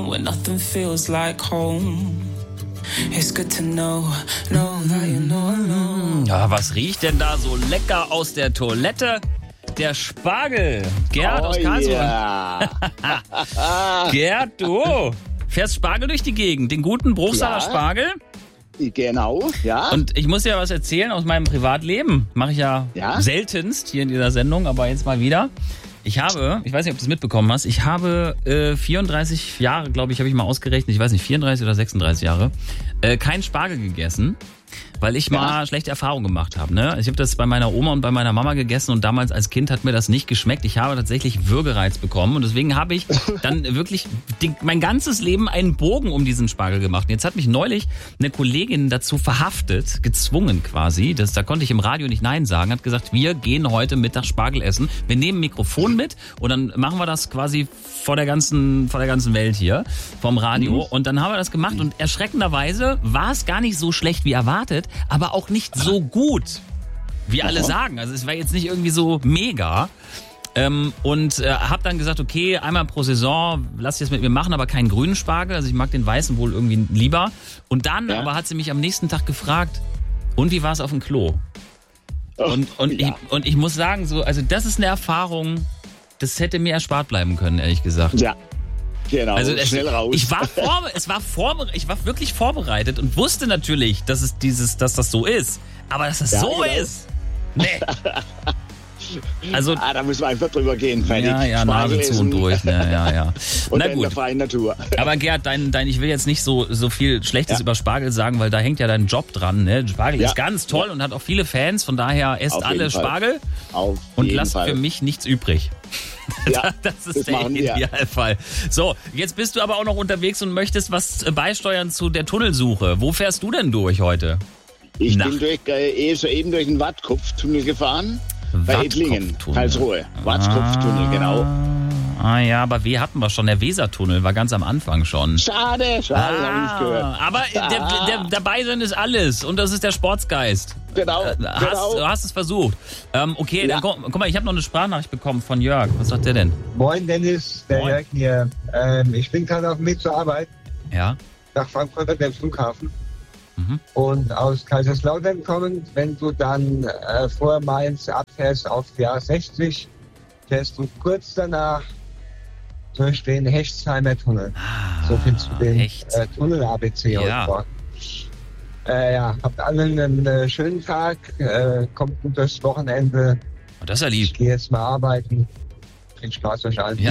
When nothing feels like home. It's good to know that you know. Ja, was riecht denn da so lecker aus der Toilette? Der Spargel. Gerd aus Karlsruhe. Yeah. Gerd, du fährst Spargel durch die Gegend. Den guten Bruchsaler Spargel. Genau, ja. Und ich muss dir was erzählen aus meinem Privatleben. Mache ich ja seltenst hier in dieser Sendung, aber jetzt mal wieder. Ich weiß nicht, ob du es mitbekommen hast, ich habe 34 Jahre, glaube ich, habe ich mal ausgerechnet, ich weiß nicht, 34 oder 36 Jahre, keinen Spargel gegessen, weil ich mal schlechte Erfahrungen gemacht habe. Ne? Ich habe das bei meiner Oma und bei meiner Mama gegessen und damals als Kind hat mir das nicht geschmeckt. Ich habe tatsächlich Würgereiz bekommen und deswegen habe ich dann wirklich mein ganzes Leben einen Bogen um diesen Spargel gemacht. Und jetzt hat mich neulich eine Kollegin dazu verhaftet, gezwungen quasi, da konnte ich im Radio nicht Nein sagen, hat gesagt, wir gehen heute Mittag Spargel essen. Wir nehmen ein Mikrofon mit und dann machen wir das quasi vor der ganzen Welt hier, vom Radio. Und dann haben wir das gemacht und erschreckenderweise war es gar nicht so schlecht wie erwartet, aber auch nicht so gut, wie alle sagen. Also es war jetzt nicht irgendwie so mega. Und habe dann gesagt, okay, einmal pro Saison lass ich das mit mir machen, aber keinen grünen Spargel. Also ich mag den weißen wohl irgendwie lieber. Und dann aber hat sie mich am nächsten Tag gefragt, und wie war es auf dem Klo? Und ich muss sagen, so, also das ist eine Erfahrung, das hätte mir erspart bleiben können, ehrlich gesagt. Ja. Genau, also schnell raus. Ich war wirklich vorbereitet und wusste natürlich, dass das so ist. Aber dass das so ist, nee. Also, da müssen wir einfach drüber gehen, fertig. Ja, Nase zu und durch. Ja. Und na in gut. der freien Natur. Aber Gerd, ich will jetzt nicht so viel Schlechtes über Spargel sagen, weil da hängt ja dein Job dran. Ne? Spargel ist ganz toll und hat auch viele Fans. Von daher esst alle Spargel und lasst für mich nichts übrig. Ja, das ist der Idealfall. So, jetzt bist du aber auch noch unterwegs und möchtest was beisteuern zu der Tunnelsuche. Wo fährst du denn durch heute? Ich bin soeben durch den Wattkopftunnel gefahren. Bei Ettlingen, Karlsruhe. Wattkopftunnel, genau. Ja, aber hatten wir schon. Der Wesertunnel war ganz am Anfang schon. Schade, hab ich gehört. Aber dabei sein ist alles und das ist der Sportsgeist. Genau. Du hast es versucht. Okay, dann guck mal, ich habe noch eine Sprachnachricht bekommen von Jörg. Was sagt der denn? Moin Dennis, Jörg hier. Ich bin gerade auf dem Weg zur Arbeit. Ja. Nach Frankfurt an dem Flughafen. Und aus Kaiserslautern kommend, wenn du dann vor Mainz abfährst auf die A60, fährst du kurz danach durch den Hechtsheimer Tunnel. So findest du den Tunnel ABC heute Morgen. Habt alle einen schönen Tag, kommt gut durchs Wochenende. Das ist ja lieb. Ich gehe jetzt mal arbeiten. Viel Spaß euch allen.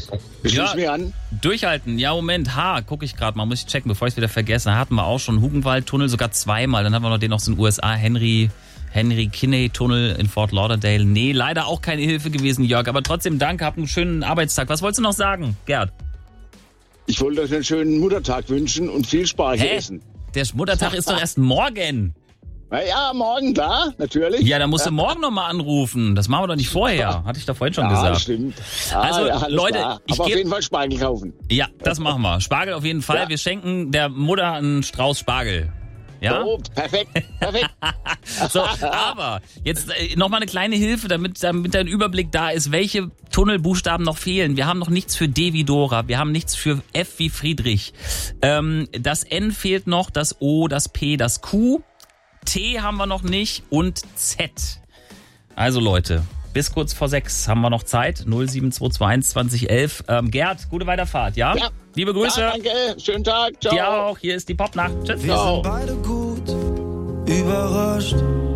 Durchhalten. Ja, Moment. Gucke ich gerade mal. Muss ich checken, bevor ich es wieder vergesse. Hatten wir auch schon Hugenwald-Tunnel, sogar zweimal. Dann haben wir noch den aus den USA, Henry Kinney-Tunnel in Fort Lauderdale. Nee, leider auch keine Hilfe gewesen, Jörg. Aber trotzdem danke, habt einen schönen Arbeitstag. Was wolltest du noch sagen, Gerd? Ich wollte euch einen schönen Muttertag wünschen und viel Spargel essen. Der Muttertag ist doch erst morgen. Ja, morgen da, natürlich. Ja, dann musst du morgen nochmal anrufen. Das machen wir doch nicht vorher. Hatte ich doch vorhin schon gesagt. Stimmt. Also, Leute, aber auf jeden Fall Spargel kaufen. Ja, das machen wir. Spargel auf jeden Fall. Ja. Wir schenken der Mutter einen Strauß Spargel. Ja? Oh, perfekt. So, aber jetzt nochmal eine kleine Hilfe, damit ein Überblick da ist, welche Tunnelbuchstaben noch fehlen. Wir haben noch nichts für D wie Dora, wir haben nichts für F wie Friedrich. Das N fehlt noch, das O, das P, das Q. T haben wir noch nicht und Z. Also Leute, bis kurz vor 6 haben wir noch Zeit. 07221 2011. Gerd, gute Weiterfahrt, ja? Ja. Liebe Grüße. Ja, danke. Schönen Tag. Ciao. Dir auch. Hier ist die Popnacht. Tschüss. Wir sind beide gut überrascht.